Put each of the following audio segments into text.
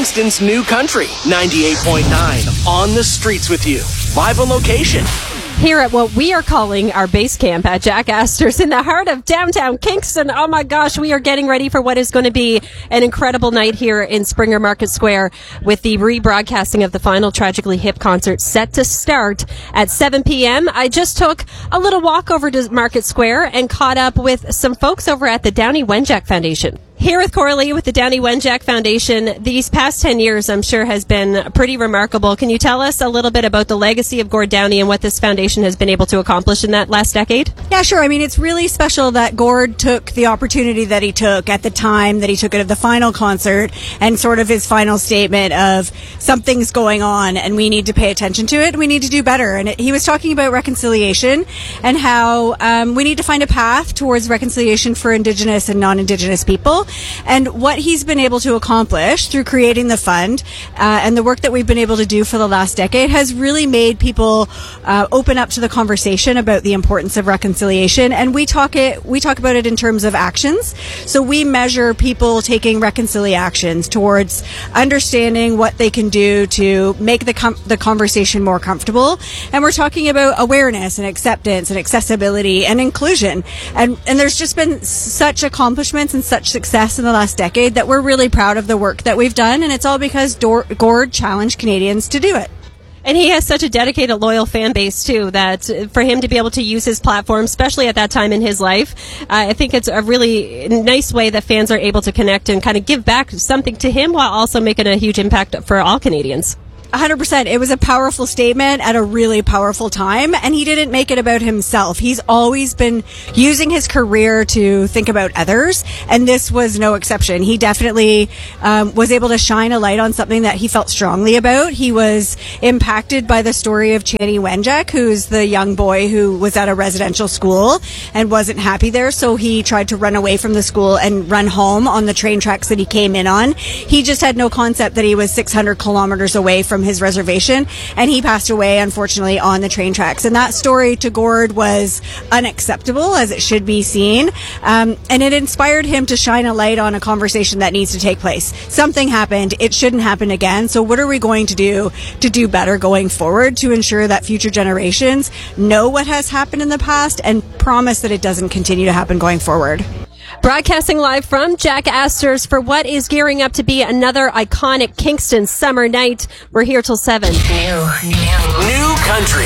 Kingston's new country, 98.9. On the streets with you. Live on location. Here at what we are calling our base camp at Jack Astor's in the heart of downtown Kingston. Oh my gosh, we are getting ready for what is going to be an incredible night here in Springer Market Square with the rebroadcasting of the final Tragically Hip concert set to start at 7 p.m. I just took a little walk over to Market Square and caught up with some folks over at the Downie Wenjack Foundation. Here with Coralie with the Downie Wenjack Foundation. These past 10 years, I'm sure, has been pretty remarkable. Can you tell us a little bit about the legacy of Gord Downie and what this foundation has been able to accomplish in that last decade? Yeah, sure. I mean, it's really special that Gord took the opportunity that he took at the time that he took it of the final concert and sort of his final statement of something's going on and we need to pay attention to it. We need to do better. And he was talking about reconciliation and how we need to find a path towards reconciliation for Indigenous and non-Indigenous people. And what he's been able to accomplish through creating the fund and the work that we've been able to do for the last decade has really made people open up to the conversation about the importance of reconciliation. And we talk about it in terms of actions. So we measure people taking reconciliation actions towards understanding what they can do to make the conversation more comfortable. And we're talking about awareness and acceptance and accessibility and inclusion. And there's just been such accomplishments and such success in the last decade that we're really proud of the work that we've done, and it's all because Gord challenged Canadians to do it. And he has such a dedicated, loyal fan base, too, that for him to be able to use his platform, especially at that time in his life, I think it's a really nice way that fans are able to connect and kind of give back something to him while also making a huge impact for all Canadians. 100%. It was a powerful statement at a really powerful time, and he didn't make it about himself. He's always been using his career to think about others, and this was no exception. He definitely was able to shine a light on something that he felt strongly about. He was impacted by the story of Chanie Wenjack, who's the young boy who was at a residential school and wasn't happy there, so he tried to run away from the school and run home on the train tracks that he came in on. He just had no concept that he was 600 kilometers away from his reservation, and he passed away, unfortunately, on the train tracks. And that story to Gord was unacceptable, as it should be seen, and it inspired him to shine a light on a conversation that needs to take place. Something happened. It shouldn't happen again. So what are we going to do better going forward to ensure that future generations know what has happened in the past and promise that it doesn't continue to happen going forward? Broadcasting live from Jack Astor's for what is gearing up to be another iconic Kingston summer night. We're here till 7. New country,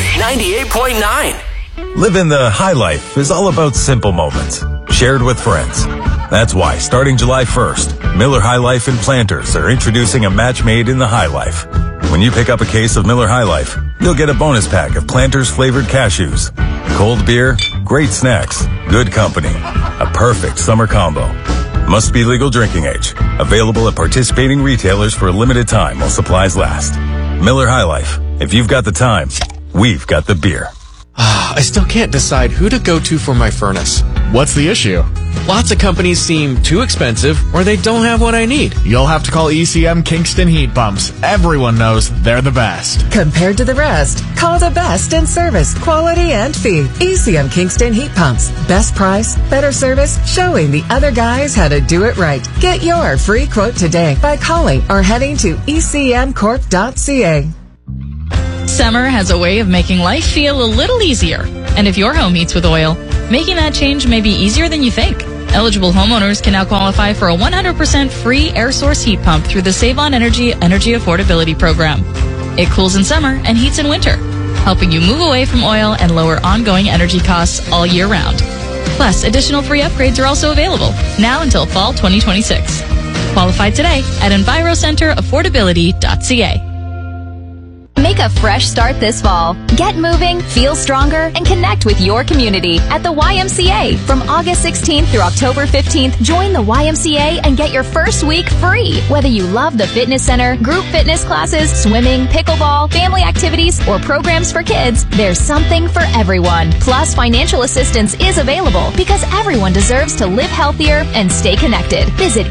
98.9. Living the high life is all about simple moments, shared with friends. That's why, starting July 1st, Miller High Life and Planters are introducing a match made in the High Life. When you pick up a case of Miller High Life, you'll get a bonus pack of Planters flavored cashews. Cold beer, great snacks, good company. A perfect summer combo. Must be legal drinking age. Available at participating retailers for a limited time while supplies last. Miller High Life. If you've got the time, we've got the beer. I still can't decide who to go to for my furnace. What's the issue? Lots of companies seem too expensive or they don't have what I need. You'll have to call ECM Kingston Heat Pumps. Everyone knows they're the best. Compared to the rest, call the best in service, quality, and fee. ECM Kingston Heat Pumps. Best price, better service, showing the other guys how to do it right. Get your free quote today by calling or heading to ecmcorp.ca. Summer has a way of making life feel a little easier. And if your home heats with oil, making that change may be easier than you think. Eligible homeowners can now qualify for a 100% free air source heat pump through the Save on Energy Affordability Program. It cools in summer and heats in winter, helping you move away from oil and lower ongoing energy costs all year round. Plus, additional free upgrades are also available, now until fall 2026. Qualify today at EnviroCenterAffordability.ca. Make a fresh start this fall. Get moving, feel stronger, and connect with your community at the YMCA. From August 16th through October 15th, join the YMCA and get your first week free. Whether you love the fitness center, group fitness classes, swimming, pickleball, family activities, or programs for kids, there's something for everyone. Plus, financial assistance is available because everyone deserves to live healthier and stay connected. Visit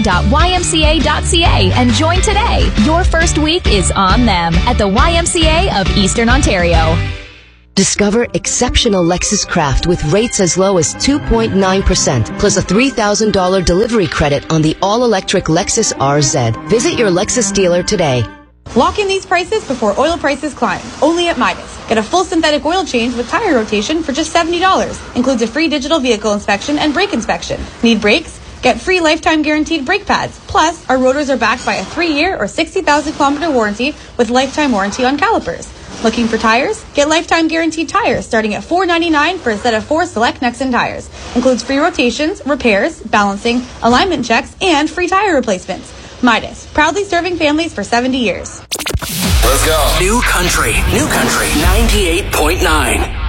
eo.ymca.ca and join today. Your first week is on them at the YMCA of Eastern Ontario. Discover exceptional Lexus Craft with rates as low as 2.9%, plus a $3,000 delivery credit on the all-electric Lexus RZ. Visit your Lexus dealer today. Lock in these prices before oil prices climb. Only at Midas. Get a full synthetic oil change with tire rotation for just $70. Includes a free digital vehicle inspection and brake inspection. Need brakes? Get free lifetime guaranteed brake pads. Plus, our rotors are backed by a 3-year or 60,000-kilometer warranty with lifetime warranty on calipers. Looking for tires? Get lifetime guaranteed tires starting at $4.99 for a set of 4 select Nexen tires. Includes free rotations, repairs, balancing, alignment checks, and free tire replacements. Midas, proudly serving families for 70 years. Let's go. New Country 98.9.